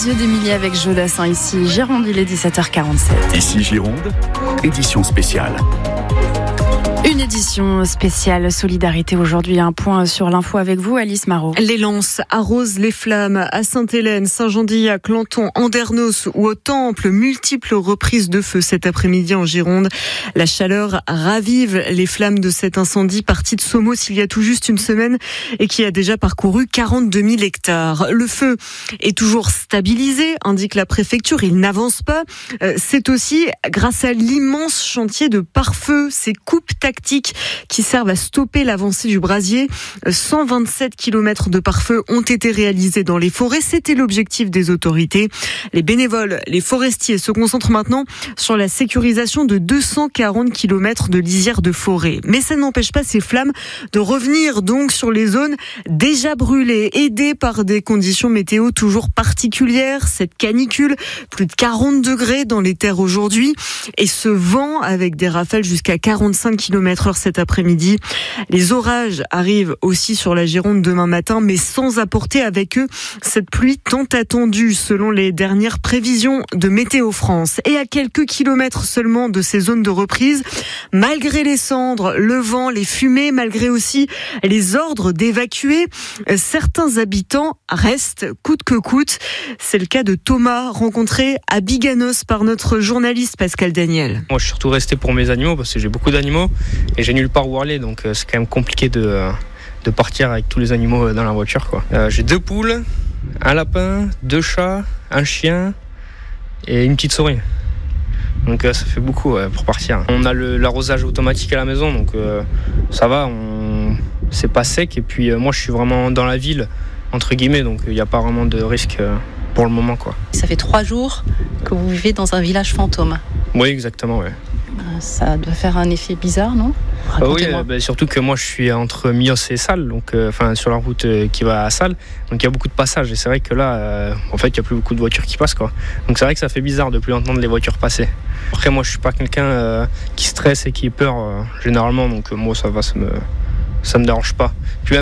Les yeux d'Émilie avec Jodassin, ici Gironde, il est 17h47. Ici Gironde, édition spéciale. Une édition spéciale Solidarité aujourd'hui. Un point sur l'info avec vous, Alice Marot. Les lances arrosent les flammes à Sainte-Hélène, Saint-Jean-d'Illac, Clanton, Andernos ou au Temple. Multiples reprises de feu cet après-midi en Gironde. La chaleur ravive les flammes de cet incendie parti de Somos il y a tout juste une semaine et qui a déjà parcouru 42 000 hectares. Le feu est toujours stabilisé, indique la préfecture. Il n'avance pas. C'est aussi grâce à l'immense chantier de pare-feu, ces coupes tactiques qui servent à stopper l'avancée du brasier. 127 km de pare-feu ont été réalisés dans les forêts. C'était l'objectif des autorités. Les bénévoles, les forestiers se concentrent maintenant sur la sécurisation de 240 km de lisière de forêt. Mais ça n'empêche pas ces flammes de revenir donc sur les zones déjà brûlées, aidées par des conditions météo toujours particulières. Cette canicule, plus de 40 degrés dans les terres aujourd'hui, et ce vent avec des rafales jusqu'à 45 km/h cet après-midi. Les orages arrivent aussi sur la Gironde demain matin, mais sans apporter avec eux cette pluie tant attendue selon les dernières prévisions de Météo France. Et à quelques kilomètres seulement de ces zones de reprise, malgré les cendres, le vent, les fumées, malgré aussi les ordres d'évacuer, certains habitants restent coûte que coûte. C'est le cas de Thomas, rencontré à Biganos par notre journaliste Pascal Daniel. Moi, je suis surtout resté pour mes animaux parce que j'ai beaucoup d'animaux et j'ai nulle part où aller, donc c'est quand même compliqué de partir avec tous les animaux dans la voiture, quoi. J'ai 2 poules, un lapin, 2 chats, un chien et une petite souris. Donc ça fait beaucoup pour partir. On a l'arrosage automatique à la maison, donc ça va, c'est pas sec. Et puis moi je suis vraiment dans la ville, entre guillemets, donc il n'y a pas vraiment de risque pour le moment, quoi. Ça fait 3 jours que vous vivez dans un village fantôme. Oui, exactement, ouais. Ça doit faire un effet bizarre, non ? Oui, surtout que moi je suis entre Mios et Salles, donc sur la route qui va à Salles, donc il y a beaucoup de passages et c'est vrai que là, en fait, il n'y a plus beaucoup de voitures qui passent, quoi. Donc c'est vrai que ça fait bizarre de plus entendre les voitures passer. Après, moi je suis pas quelqu'un qui stresse et qui ait peur généralement, donc moi ça va, ça me dérange pas. Puis